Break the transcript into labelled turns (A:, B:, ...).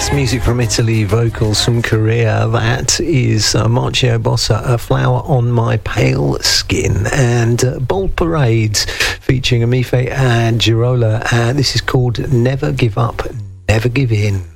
A: Music from Italy, vocals from Korea. That is Marcio Bossa, A Flower on My Pale Skin, and Bold Parades featuring Amife and Girola. This is called Never Give Up, Never Give In.